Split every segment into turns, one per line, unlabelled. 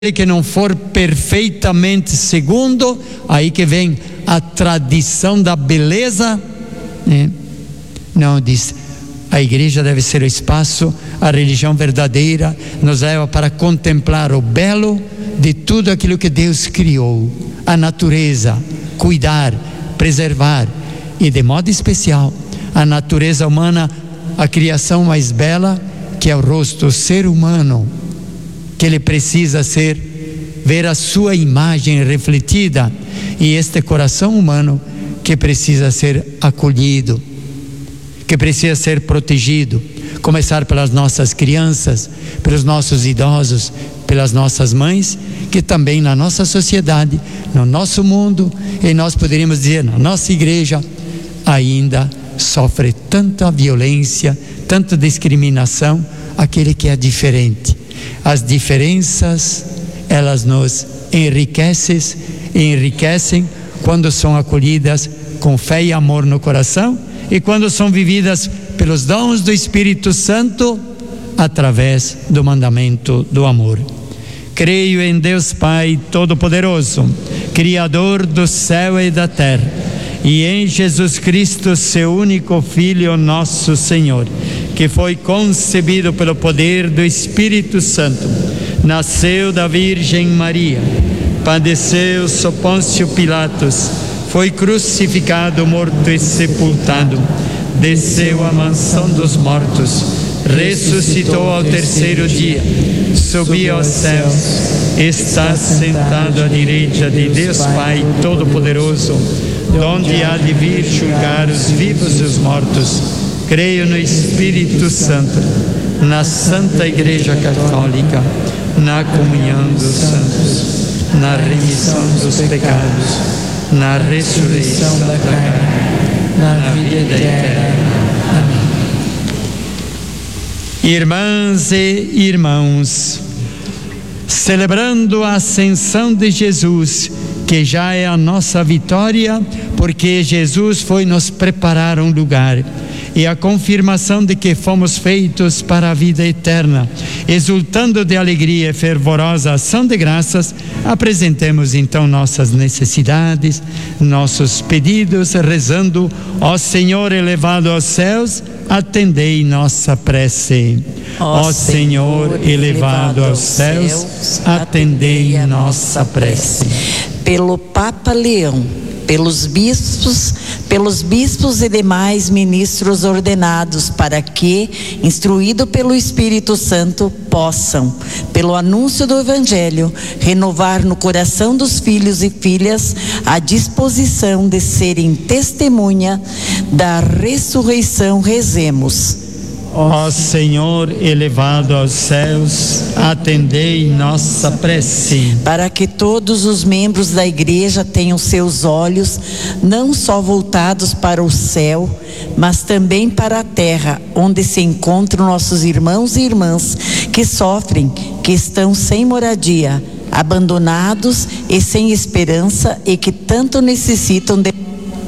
que não for perfeitamente segundo, aí que vem a tradição da beleza, né? Não, diz, a igreja deve ser o espaço, a religião verdadeira nos leva para contemplar o belo de tudo aquilo que Deus criou, a natureza, cuidar, preservar, e de modo especial, a natureza humana, a criação mais bela, que é o rosto, o ser humano, que ele precisa ver a sua imagem refletida, e este coração humano que precisa ser acolhido, que precisa ser protegido, começar pelas nossas crianças, pelos nossos idosos, pelas nossas mães, que também na nossa sociedade, no nosso mundo, e nós poderíamos dizer, na nossa igreja, ainda sofre tanta violência, tanta discriminação, aquele que é diferente. As diferenças, elas nos enriquecem quando são acolhidas com fé e amor no coração, e quando são vividas pelos dons do Espírito Santo através do mandamento do amor. Creio em Deus Pai Todo-Poderoso, Criador do céu e da terra, e em Jesus Cristo, seu único Filho, nosso Senhor, que foi concebido pelo poder do Espírito Santo, nasceu da Virgem Maria, padeceu sob Pôncio Pilatos, foi crucificado, morto e sepultado, desceu à mansão dos mortos, ressuscitou ao terceiro dia, subiu aos céus, está sentado à direita de Deus Pai Todo-Poderoso, donde há de vir julgar os vivos e os mortos. Creio no Espírito Santo, na Santa Igreja Católica, na comunhão dos santos, na remissão dos pecados, na ressurreição da carne, na vida eterna. Amém. Irmãs e irmãos, celebrando a ascensão de Jesus, que já é a nossa vitória, porque Jesus foi nos preparar um lugar, e a confirmação de que fomos feitos para a vida eterna, exultando de alegria e fervorosa ação de graças, apresentemos então nossas necessidades, nossos pedidos, rezando: ó Senhor elevado aos céus, atendei nossa prece. Ó Senhor elevado aos céus, atendei nossa prece.
Pelo Papa Leão, pelos bispos e demais ministros ordenados, para que, instruído pelo Espírito Santo, possam, pelo anúncio do Evangelho, renovar no coração dos filhos e filhas a disposição de serem testemunha da ressurreição. Rezemos.
Ó Senhor elevado aos céus, atendei nossa prece.
Para que todos os membros da igreja tenham seus olhos não só voltados para o céu, mas também para a terra, onde se encontram nossos irmãos e irmãs que sofrem, que estão sem moradia, abandonados e sem esperança, e que tanto necessitam de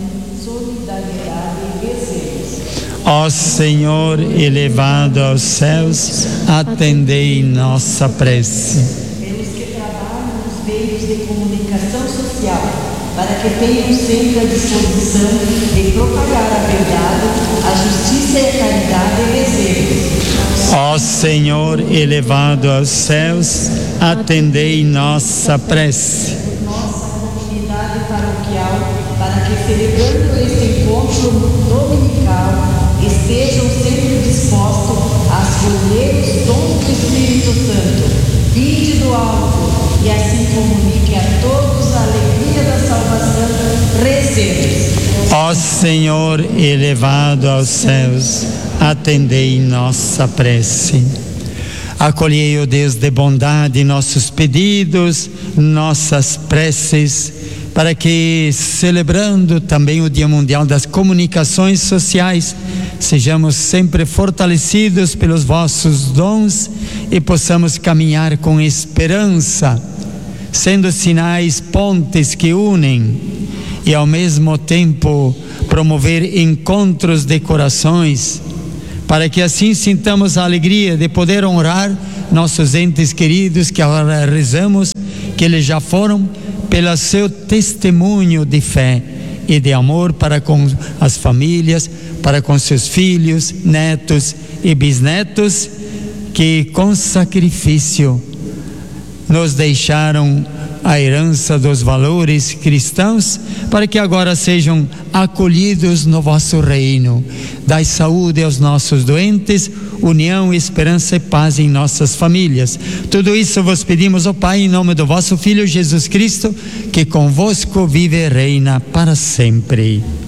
Ó Senhor elevado aos céus, atendei nossa prece.
Pelos que trabalham nos meios de comunicação social, para que tenham sempre a disposição de propagar a verdade, a justiça e a caridade, rezemos.
Ó Senhor elevado aos céus, atendei nossa prece.
Nossa comunidade paroquial, para que, celebrando este encontro dominical, estejam sempre dispostos a escolher os dons do Espírito Santo, vinde do alto, e assim comunique a todos a alegria da salvação. Rezemos.
Ó Senhor elevado aos céus, atendei nossa prece. Acolhei, ó Deus de bondade, nossos pedidos, nossas preces, para que, celebrando também o Dia Mundial das Comunicações Sociais, sejamos sempre fortalecidos pelos vossos dons e possamos caminhar com esperança, sendo sinais, pontes que unem, e ao mesmo tempo promover encontros de corações, para que assim sintamos a alegria de poder honrar nossos entes queridos, que agora rezamos, que eles já foram, pelo seu testemunho de fé e de amor para com as famílias, para com seus filhos, netos e bisnetos, que com sacrifício nos deixaram a herança dos valores cristãos, para que agora sejam acolhidos no vosso reino. Dai saúde aos nossos doentes, união, esperança e paz em nossas famílias. Tudo isso vos pedimos, ó Pai, em nome do vosso Filho Jesus Cristo, que convosco vive e reina para sempre.